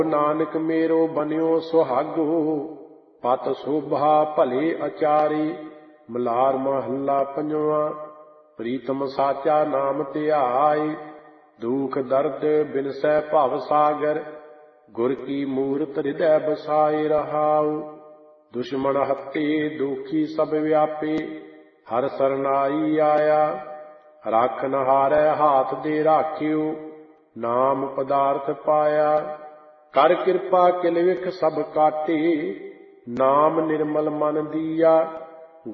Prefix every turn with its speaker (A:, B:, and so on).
A: ਨਾਨਕ ਮੇਰੋ ਬਨਿਓ ਸੁਹਾਗੋ, ਪਤ ਸੋਭਾ ਭਲੇ ਅਚਾਰੀ। ਮਲਾਰ ਮਹੱਲਾ ਪੰਜਵਾਂ। ਪ੍ਰੀਤਮ ਸਾਚਾ ਨਾਮ ਧਿਆਏ, ਦੁਖ ਦਰਦ ਬਿਨਸੈ ਭਵ ਸਾਗਰ। ਗੁਰ ਕੀ ਮੂਰਤ ਹਿਰਦੈ ਬਸਾਏ ਰਹਾਉ, ਦੁਸ਼ਮਣ ਹੱਤੇ ਦੁਖੀ ਸਭ ਵਿਆਪੇ। ਹਰ ਸਰਨਾਈ ਆਇਆ, ਰਾਖਨ ਹਾਰੈ ਹਾਥ ਦੇ ਰਾਖਿਓ। ਨਾਮ ਪਦਾਰਥ ਪਾਇਆ, ਕਰ ਕਿਰਪਾ ਕਿਲ ਵਿਖ ਸਭ ਕਾਟੇ। ਨਾਮ ਨਿਰਮਲ ਮਨ ਦੀਆ,